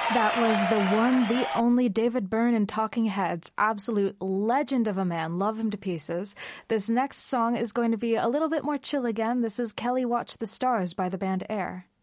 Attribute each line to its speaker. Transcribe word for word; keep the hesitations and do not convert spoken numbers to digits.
Speaker 1: That was the one, the only David Byrne and Talking Heads. Absolute legend of a man. Love him to pieces. This next song is going to be a little bit more chill again. This is Kelly Watch the Stars by the band Air.